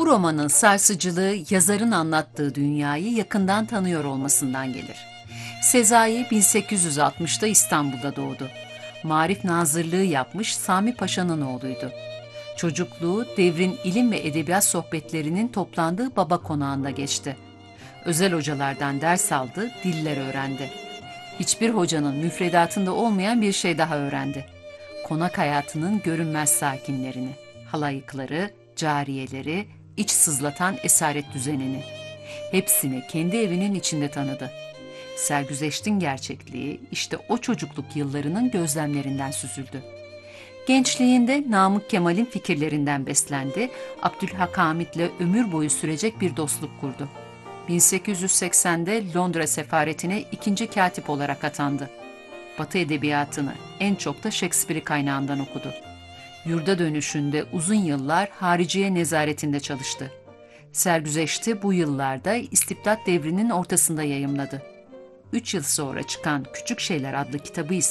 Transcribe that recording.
Bu romanın sarsıcılığı yazarın anlattığı dünyayı yakından tanıyor olmasından gelir. Sezai 1860'da İstanbul'da doğdu. Marif Nazırlığı yapmış Sami Paşa'nın oğluydu. Çocukluğu devrin ilim ve edebiyat sohbetlerinin toplandığı baba konağında geçti. Özel hocalardan ders aldı, diller öğrendi. Hiçbir hocanın müfredatında olmayan bir şey daha öğrendi. Konak hayatının görünmez sakinlerini, halayıkları, cariyeleri, iç sızlatan esaret düzenini. Hepsini kendi evinin içinde tanıdı. Sergüzeştin gerçekliği işte o çocukluk yıllarının gözlemlerinden süzüldü. Gençliğinde Namık Kemal'in fikirlerinden beslendi, Abdülhak Hamit'le ömür boyu sürecek bir dostluk kurdu. 1880'de Londra sefaretine ikinci katip olarak atandı. Batı edebiyatını, en çok da Shakespeare'i kaynağından okudu. Yurda dönüşünde uzun yıllar hariciye nezaretinde çalıştı. Sergüzeşti bu yıllarda İstibdat Devri'nin ortasında yayımladı. 3 yıl sonra çıkan Küçük Şeyler adlı kitabı ise